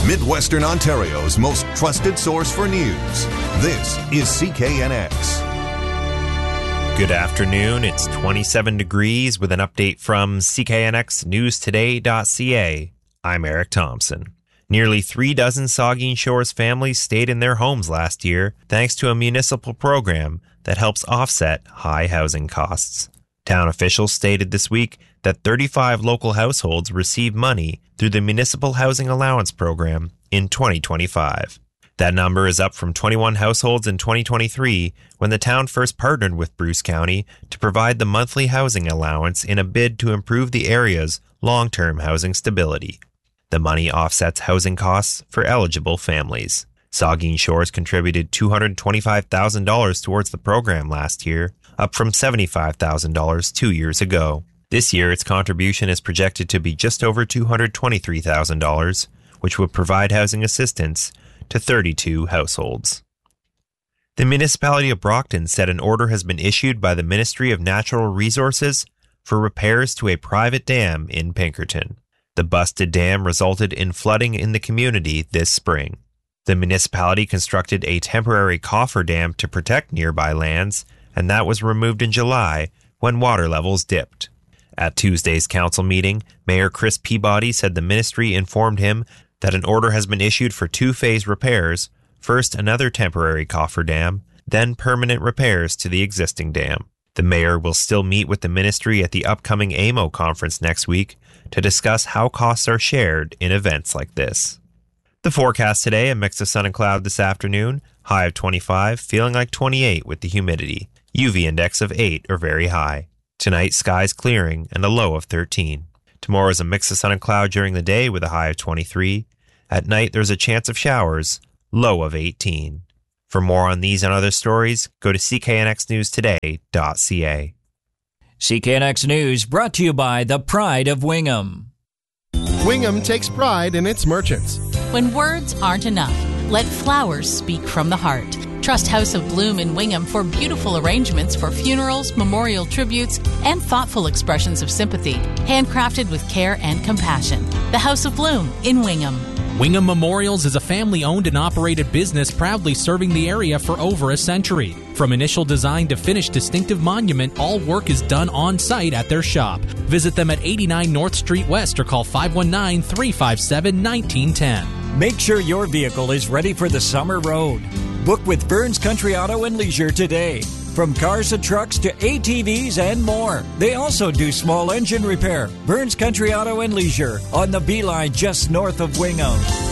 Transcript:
Midwestern Ontario's most trusted source for news. This is CKNX. Good afternoon. It's 27 degrees with an update from CKNXNewsToday.ca. I'm Eric Thompson. Nearly 3 dozen Saugeen Shores families stayed in their homes last year thanks to a municipal program that helps offset high housing costs. Town officials stated this week that 35 local households received money through the Municipal Housing Allowance Program in 2025. That number is up from 21 households in 2023 when the town first partnered with Bruce County to provide the monthly housing allowance in a bid to improve the area's long-term housing stability. The money offsets housing costs for eligible families. Saugeen Shores contributed $225,000 towards the program last year, up from $75,000 2 years ago. This year, its contribution is projected to be just over $223,000, which would provide housing assistance to 32 households. The municipality of Brockton said an order has been issued by the Ministry of Natural Resources for repairs to a private dam in Pinkerton. The busted dam resulted in flooding in the community this spring. The municipality constructed a temporary coffer dam to protect nearby lands, and that was removed in July when water levels dipped. At Tuesday's council meeting, Mayor Chris Peabody said the ministry informed him that an order has been issued for 2-phase repairs, first another temporary coffer dam, then permanent repairs to the existing dam. The mayor will still meet with the ministry at the upcoming AMO conference next week to discuss how costs are shared in events like this. The forecast today, a mix of sun and cloud this afternoon, high of 25, feeling like 28 with the humidity, UV index of 8 or very high. Tonight, skies clearing and a low of 13. Tomorrow is a mix of sun and cloud during the day with a high of 23. At night, there's a chance of showers, low of 18. For more on these and other stories, go to cknxnewstoday.ca. CKNX News brought to you by the Pride of Wingham. Wingham takes pride in its merchants. When words aren't enough, let flowers speak from the heart. Trust House of Bloom in Wingham for beautiful arrangements for funerals, memorial tributes, and thoughtful expressions of sympathy, handcrafted with care and compassion. The House of Bloom in Wingham. Wingham Memorials is a family-owned and operated business proudly serving the area for over a century. From initial design to finished distinctive monument, all work is done on-site at their shop. Visit them at 89 North Street West or call 519-357-1910. Make sure your vehicle is ready for the summer road. Book with Burns Country Auto and Leisure today. From cars and trucks to ATVs and more. They also do small engine repair. Burns Country Auto and Leisure on the Beeline just north of Wingham.